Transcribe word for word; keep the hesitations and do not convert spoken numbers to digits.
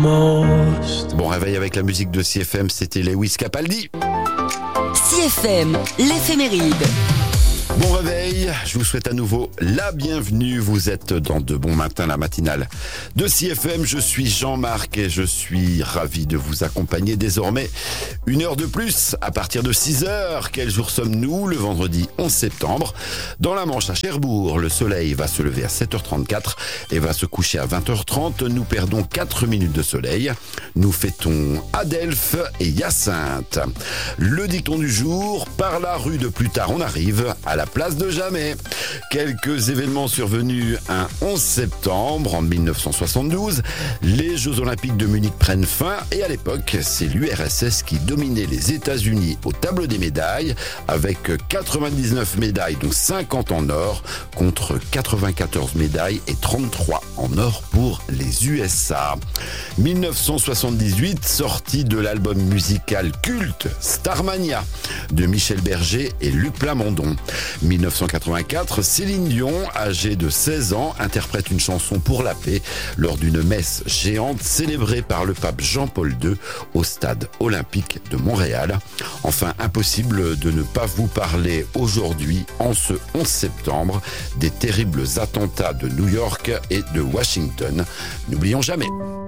most. Bon réveil avec la musique de C F M, c'était Lewis Capaldi. C F M, l'éphéméride. Bon réveil, je vous souhaite à nouveau la bienvenue. Vous êtes dans De Bon Matin, la matinale de C F M. Je suis Jean-Marc et je suis ravi de vous accompagner désormais une heure de plus à partir de six heures. Quel jour sommes-nous? Le vendredi onze septembre. Dans la Manche à Cherbourg, le soleil va se lever à sept heures trente-quatre et va se coucher à vingt heures trente. Nous perdons quatre minutes de soleil. Nous fêtons Adelphes et Hyacinthe. Le dicton du jour, par la rue de plus tard on arrive à la place de jamais. Quelques événements survenus un onze septembre en mille neuf cent soixante-douze. Les Jeux Olympiques de Munich prennent fin et à l'époque, c'est l'U R S S qui dominait les États-Unis au tableau des médailles avec quatre-vingt-dix-neuf médailles, dont cinquante en or, contre quatre-vingt-quatorze médailles et trente-trois en or pour les U S A. mille neuf cent soixante-dix-huit, sortie de l'album musical culte Starmania de Michel Berger et Luc Plamondon. mille neuf cent quatre-vingt-quatre, Céline Dion, âgée de seize ans, interprète une chanson pour la paix lors d'une messe géante célébrée par le pape Jean-Paul deux au stade olympique de Montréal. Enfin, impossible de ne pas vous parler aujourd'hui, en ce onze septembre, des terribles attentats de New York et de Washington. N'oublions jamais.